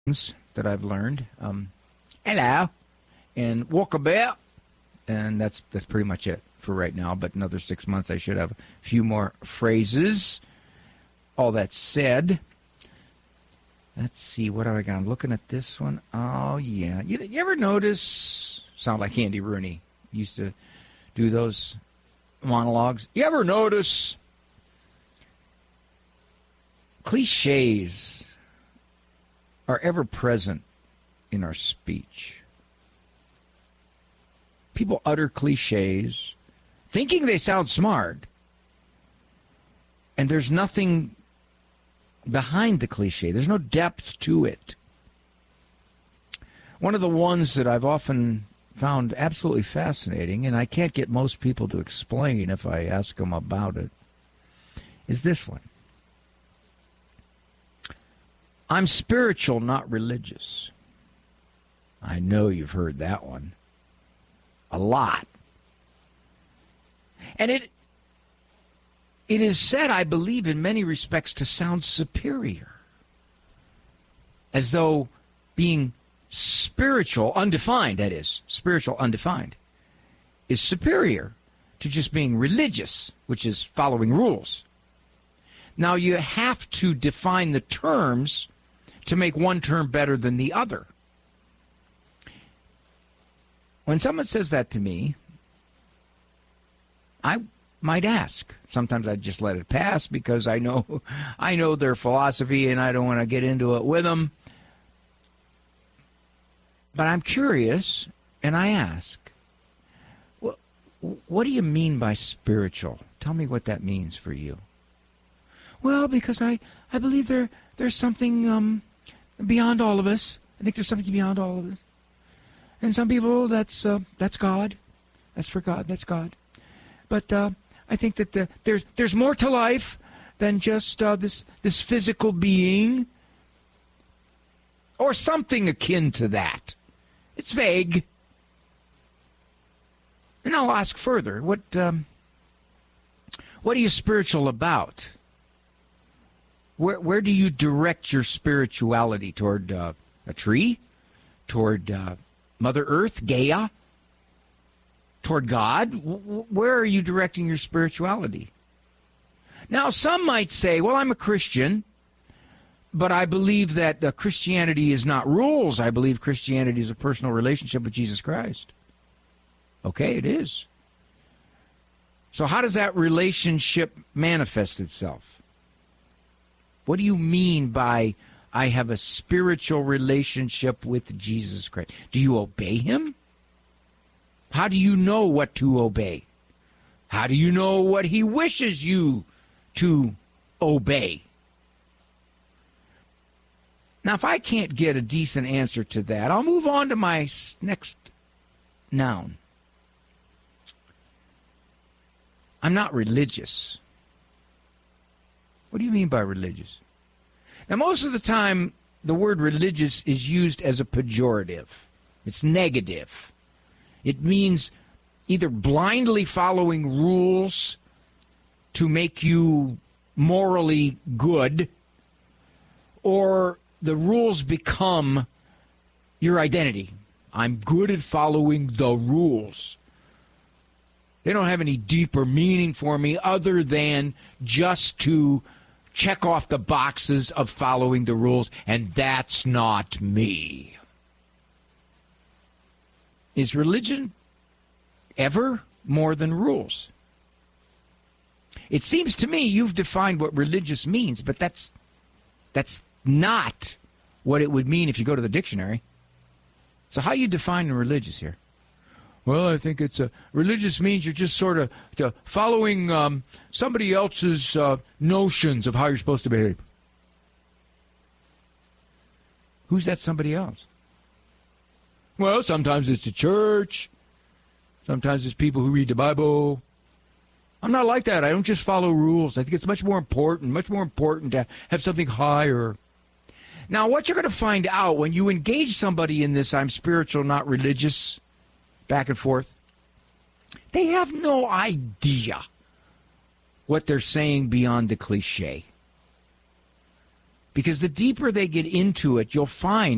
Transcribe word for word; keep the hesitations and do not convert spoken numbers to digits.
that I've learned. Um, hello, and walkabout, and that's that's pretty much it for right now. But another six months, I should have a few more phrases. All that said, let's see, what have I got? I'm looking at this one. Oh, yeah. You, you ever notice, sound like Andy Rooney used to do those monologues. You ever notice cliches are ever present in our speech? People utter cliches thinking they sound smart, and there's nothing behind the cliche. There's no depth to it. One of the ones that I've often found absolutely fascinating, and I can't get most people to explain if I ask them about it, is this one. I'm spiritual, not religious. I know you've heard that one a lot. And it it is said, I believe, in many respects to sound superior. As though being spiritual, undefined, that is, spiritual, undefined, is superior to just being religious, which is following rules. Now, you have to define the terms to make one term better than the other. When someone says that to me, I might ask. Sometimes I just let it pass because I know I know their philosophy and I don't want to get into it with them. But I'm curious, and I ask, well, what do you mean by spiritual? Tell me what that means for you. Well, because I, I believe there there's something um, beyond all of us. I think there's something beyond all of us. And some people, that's uh, that's God. That's for God. That's God. But uh, I think that the, there's there's more to life than just uh, this this physical being, or something akin to that. It's vague. And I'll ask further. What um, what are you spiritual about? Where where do you direct your spirituality? Toward uh, a tree? Toward uh, Mother Earth, Gaia? Toward God? Where are you directing your spirituality? Now, some might say, well, I'm a Christian, but I believe that uh, Christianity is not rules. I believe Christianity is a personal relationship with Jesus Christ. Okay, it is. So how does that relationship manifest itself? What do you mean by I have a spiritual relationship with Jesus Christ? Do you obey him? How do you know what to obey? How do you know what he wishes you to obey? Now, if I can't get a decent answer to that, I'll move on to my next noun. I'm not religious. What do you mean by religious? Now, most of the time, the word religious is used as a pejorative. It's negative. It means either blindly following rules to make you morally good, or the rules become your identity. I'm good at following the rules. They don't have any deeper meaning for me other than just to check off the boxes of following the rules, and that's not me. Is religion ever more than rules? It seems to me you've defined what religious means, but that's that's not what it would mean if you go to the dictionary. So how are you defining religious here? Well, I think it's a religious means you're just sort of to following um, somebody else's uh, notions of how you're supposed to behave. Who's that somebody else? Well, sometimes it's the church. Sometimes it's people who read the Bible. I'm not like that. I don't just follow rules. I think it's much more important, much more important to have something higher. Now, what you're going to find out when you engage somebody in this I'm spiritual, not religious, back and forth, they have no idea what they're saying beyond the cliche. Because the deeper they get into it, you'll find